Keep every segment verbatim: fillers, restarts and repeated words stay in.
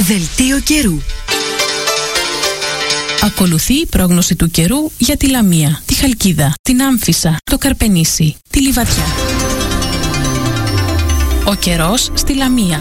Δελτίο καιρού. Ακολουθεί η πρόγνωση του καιρού για τη Λαμία, τη Χαλκίδα, την Άμφισσα, το Καρπενήσι, τη Λιβαδιά. Ο καιρός στη Λαμία.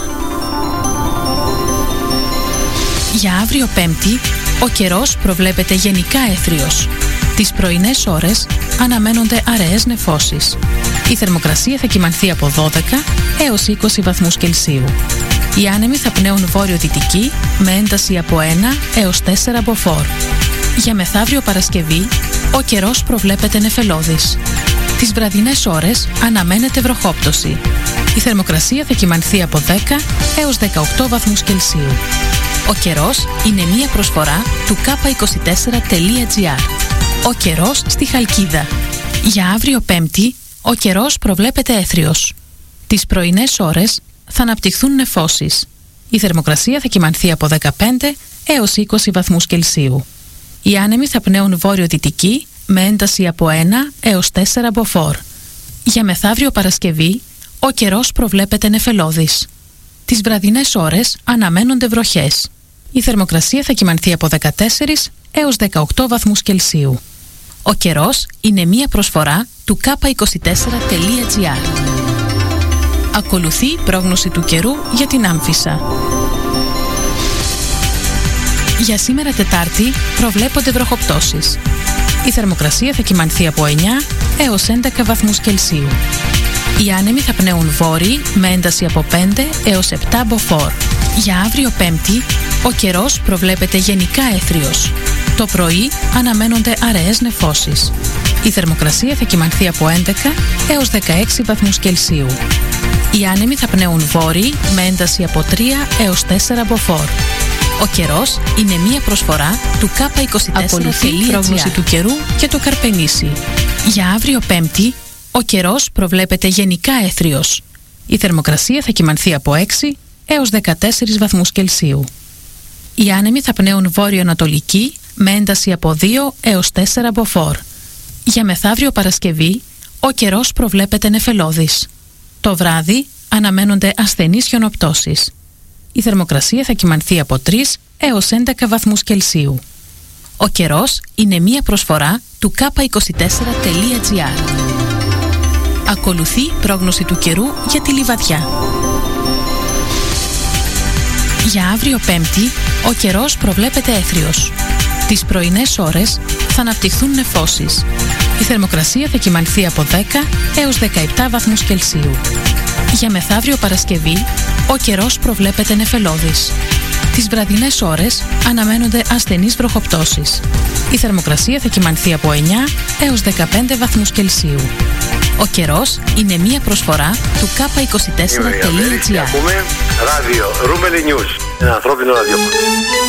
Για αύριο Πέμπτη, ο καιρός προβλέπεται γενικά έθριος. Τις πρωινές ώρες αναμένονται αραιές νεφώσεις. Η θερμοκρασία θα κυμανθεί από δώδεκα έως είκοσι βαθμούς Κελσίου. Οι άνεμοι θα πνέουν βόρειο-δυτική με ένταση από ένα έως τέσσερα μποφόρ. Για μεθαύριο Παρασκευή, ο καιρός προβλέπεται νεφελώδης. Τις βραδινές ώρες αναμένεται βροχόπτωση. Η θερμοκρασία θα κυμανθεί από δέκα έως δεκαοκτώ βαθμούς Κελσίου. Ο καιρός είναι μία προσφορά του κάπα είκοσι τέσσερα τελεία τζι άρ. Ο καιρός στη Χαλκίδα. Για αύριο Πέμπτη, ο καιρός προβλέπεται έθριος. Τις πρωινές ώρες θα αναπτυχθούν νεφώσεις. Η θερμοκρασία θα κυμανθεί από δεκαπέντε έως είκοσι βαθμούς Κελσίου. Οι άνεμοι θα πνέουν βόρειο-δυτική με ένταση από ένα έως τέσσερα μποφόρ. Για μεθαύριο Παρασκευή, ο καιρός προβλέπεται νεφελώδης. Τις βραδινές ώρες αναμένονται βροχές. Η θερμοκρασία θα κυμανθεί από δεκατέσσερα έως δεκαοκτώ βαθμούς Κελσίου. Ο καιρός είναι μία προσφορά του κάπα είκοσι τέσσερα τελεία τζι άρ. Ακολουθεί η πρόγνωση του καιρού για την Άμφισσα. Για σήμερα Τετάρτη προβλέπονται βροχοπτώσεις. Η θερμοκρασία θα κυμανθεί από εννιά έως έντεκα βαθμούς Κελσίου. Οι άνεμοι θα πνέουν βόρειοι με ένταση από πέντε έως επτά μποφόρ. Για αύριο Πέμπτη, ο καιρός προβλέπεται γενικά έθριος. Το πρωί αναμένονται αραιές νεφώσεις. Η θερμοκρασία θα κυμανθεί από έντεκα έως δεκαέξι βαθμούς Κελσίου. Οι άνεμοι θα πνέουν βόρειοι με ένταση από τρία έως τέσσερα μποφόρ. Ο καιρός είναι μία προσφορά του κάπα είκοσι τέσσερα τελεία τζι άρ. Ακολουθεί η πρόγνωση του καιρού για το Καρπενήσι. Για αύριο Πέμπτη, ο καιρός προβλέπεται γενικά έθριος. Η θερμοκρασία θα κυμανθεί από έξι έως δεκατέσσερα βαθμούς Κελσίου. Οι άνεμοι θα πνέουν βόρειο-ανατολική με ένταση από δύο έως τέσσερα μποφόρ. Για μεθαύριο Παρασκευή, ο καιρός προβλέπεται νεφελώδης. Το βράδυ αναμένονται ασθενείς χιονοπτώσεις. Η θερμοκρασία θα κυμανθεί από τρία έως έντεκα βαθμούς Κελσίου. Ο καιρός είναι μία προσφορά του κάπα είκοσι τέσσερα τελεία τζι άρ. Ακολουθεί η πρόγνωση του καιρού για τη Λιβαδιά. Για αύριο Πέμπτη, ο καιρός προβλέπεται έθριος. Τις πρωινές ώρες θα αναπτυχθούν νεφώσεις. Η θερμοκρασία θα κυμανθεί από δέκα έως δεκαεπτά βαθμούς Κελσίου. Για μεθαύριο Παρασκευή, ο καιρός προβλέπεται νεφελώδης. Τις βραδινές ώρες αναμένονται ασθενείς βροχοπτώσεις. Η θερμοκρασία θα κυμανθεί από εννιά έως δεκαπέντε βαθμούς Κελσίου. Ο καιρός είναι μία προσφορά του κάπα είκοσι τέσσερα τελεία τζι άρ. Ακούμε ράδιο Ρούμελι News, ένα ανθρώπινο ραδιόφωνο.